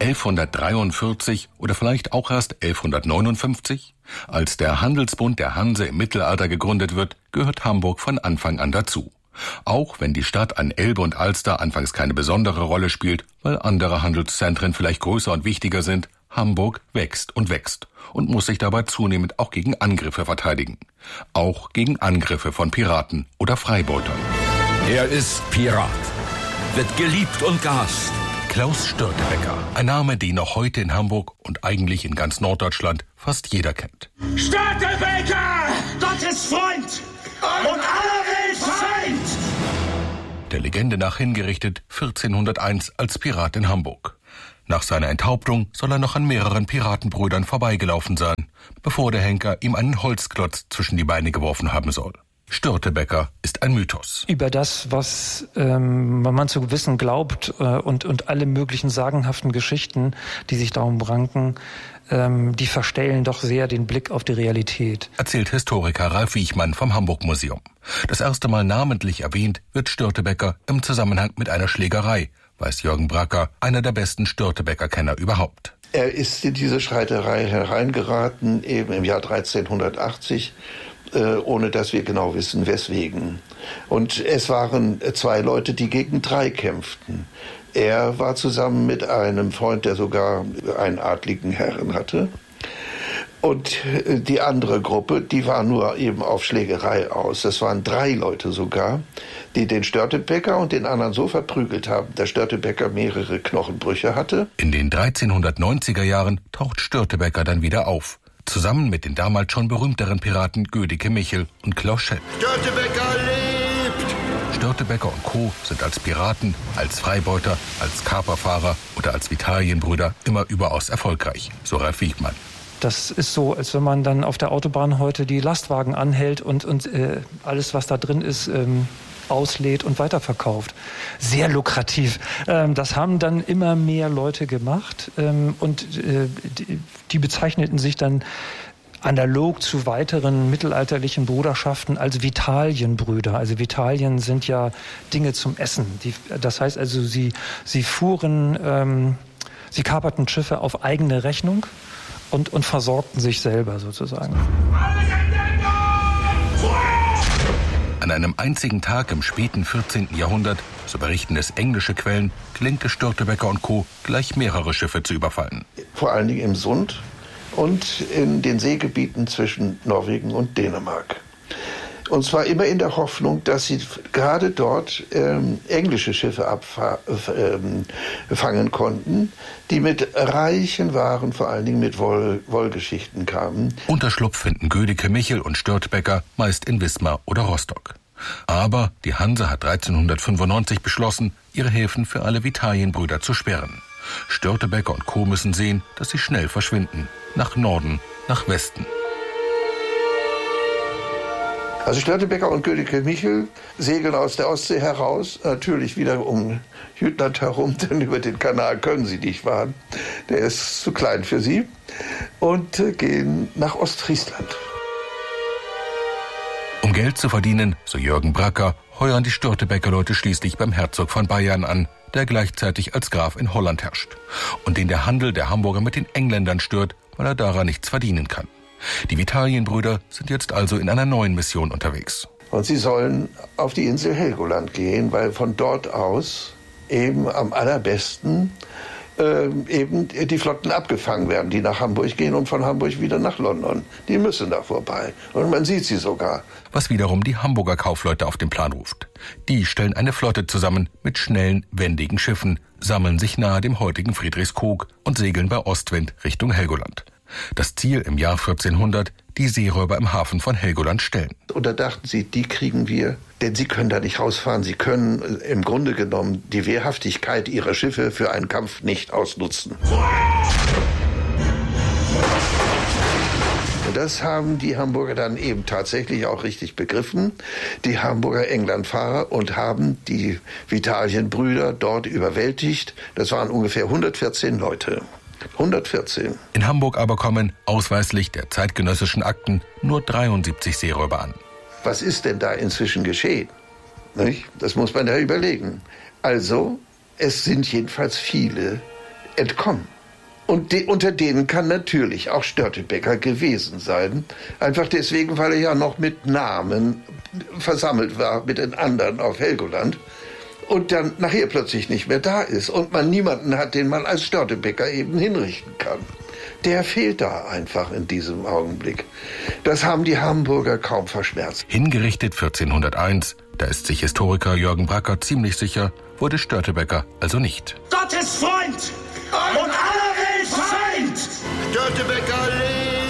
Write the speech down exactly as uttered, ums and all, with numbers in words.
elfhundertdreiundvierzig oder vielleicht auch erst elfhundertneunundfünfzig? Als der Handelsbund der Hanse im Mittelalter gegründet wird, gehört Hamburg von Anfang an dazu. Auch wenn die Stadt an Elbe und Alster anfangs keine besondere Rolle spielt, weil andere Handelszentren vielleicht größer und wichtiger sind, Hamburg wächst und wächst und muss sich dabei zunehmend auch gegen Angriffe verteidigen. Auch gegen Angriffe von Piraten oder Freibeutern. Er ist Pirat, wird geliebt und gehasst. Klaus Störtebeker, ein Name, den noch heute in Hamburg und eigentlich in ganz Norddeutschland fast jeder kennt. Störtebeker! Gottes Freund und aller Welt Feind! Der Legende nach hingerichtet vierzehnhunderteins als Pirat in Hamburg. Nach seiner Enthauptung soll er noch an mehreren Piratenbrüdern vorbeigelaufen sein, bevor der Henker ihm einen Holzklotz zwischen die Beine geworfen haben soll. Störtebeker ist ein Mythos. Über das, was ähm, man zu wissen glaubt äh, und, und alle möglichen sagenhaften Geschichten, die sich darum ranken, ähm, die verstellen doch sehr den Blick auf die Realität. Erzählt Historiker Ralf Wiechmann vom Hamburg-Museum. Das erste Mal namentlich erwähnt wird Störtebeker im Zusammenhang mit einer Schlägerei, weiß Jürgen Bracker, einer der besten Störtebeker-Kenner überhaupt. Er ist in diese Streiterei hereingeraten, eben im Jahr dreizehnhundertachtzig, äh, ohne dass wir genau wissen, weswegen. Und es waren zwei Leute, die gegen drei kämpften. Er war zusammen mit einem Freund, der sogar einen adligen Herren hatte. Und die andere Gruppe, die war nur eben auf Schlägerei aus. Das waren drei Leute sogar, die den Störtebeker und den anderen so verprügelt haben, dass Störtebeker mehrere Knochenbrüche hatte. In den dreizehnhundertneunziger Jahren taucht Störtebeker dann wieder auf. Zusammen mit den damals schon berühmteren Piraten Gödeke Michel und Klaus Schell. Störtebeker lebt! Störtebeker und Co. sind als Piraten, als Freibeuter, als Kaperfahrer oder als Vitalienbrüder immer überaus erfolgreich, so Ralf Wiechmann. Das ist so, als wenn man dann auf der Autobahn heute die Lastwagen anhält und, und äh, alles, was da drin ist, ähm, auslädt und weiterverkauft. Sehr lukrativ. Ähm, das haben dann immer mehr Leute gemacht ähm, und äh, die, die bezeichneten sich dann analog zu weiteren mittelalterlichen Bruderschaften als Vitalienbrüder. Also Vitalien sind ja Dinge zum Essen. Die, das heißt also, sie, sie fuhren, ähm, sie kaperten Schiffe auf eigene Rechnung und, und versorgten sich selber sozusagen. An einem einzigen Tag im späten vierzehnten Jahrhundert, so berichten es englische Quellen, gelingt es Störtebeker und Co. gleich mehrere Schiffe zu überfallen. Vor allen Dingen im Sund und in den Seegebieten zwischen Norwegen und Dänemark. Und zwar immer in der Hoffnung, dass sie gerade dort ähm, englische Schiffe abfangen ähm, konnten, die mit reichen Waren, vor allen Dingen mit Woll, Wollgeschichten kamen. Unterschlupf finden Gödeke Michel und Störtebeker meist in Wismar oder Rostock. Aber die Hanse hat dreizehnhundertfünfundneunzig beschlossen, ihre Häfen für alle Vitalienbrüder zu sperren. Störtebeker und Co. müssen sehen, dass sie schnell verschwinden. Nach Norden, nach Westen. Also Störtebeker und Gödeke Michel segeln aus der Ostsee heraus, natürlich wieder um Jütland herum, denn über den Kanal können sie nicht fahren. Der ist zu klein für sie. Und gehen nach Ostfriesland. Um Geld zu verdienen, so Jürgen Bracker, heuern die Störtebeker-Leute schließlich beim Herzog von Bayern an, der gleichzeitig als Graf in Holland herrscht und den der Handel der Hamburger mit den Engländern stört, weil er daran nichts verdienen kann. Die Vitalienbrüder sind jetzt also in einer neuen Mission unterwegs. Und sie sollen auf die Insel Helgoland gehen, weil von dort aus eben am allerbesten äh, eben die Flotten abgefangen werden, die nach Hamburg gehen und von Hamburg wieder nach London. Die müssen da vorbei. Und man sieht sie sogar. Was wiederum die Hamburger Kaufleute auf den Plan ruft. Die stellen eine Flotte zusammen mit schnellen, wendigen Schiffen, sammeln sich nahe dem heutigen Friedrichskoog und segeln bei Ostwind Richtung Helgoland. Das Ziel im Jahr vierzehnhundert, die Seeräuber im Hafen von Helgoland stellen. Und da dachten sie, die kriegen wir, denn sie können da nicht rausfahren. Sie können im Grunde genommen die Wehrhaftigkeit ihrer Schiffe für einen Kampf nicht ausnutzen. Und das haben die Hamburger dann eben tatsächlich auch richtig begriffen, die Hamburger Englandfahrer, und haben die Vitalienbrüder dort überwältigt. Das waren ungefähr hundertvierzehn Leute. hundertvierzehn. In Hamburg aber kommen, ausweislich der zeitgenössischen Akten, nur dreiundsiebzig Seeräuber an. Was ist denn da inzwischen geschehen? Nicht? Das muss man ja überlegen. Also, es sind jedenfalls viele entkommen. Und de, unter denen kann natürlich auch Störtebeker gewesen sein. Einfach deswegen, weil er ja noch mit Namen versammelt war mit den anderen auf Helgoland. Und dann nachher plötzlich nicht mehr da ist. Und man niemanden hat, den man als Störtebeker eben hinrichten kann. Der fehlt da einfach in diesem Augenblick. Das haben die Hamburger kaum verschmerzt. Hingerichtet vierzehnhunderteins, da ist sich Historiker Jürgen Bracker ziemlich sicher, wurde Störtebeker also nicht. Gottes Freund und aller Welt Feind! Störtebeker lebt!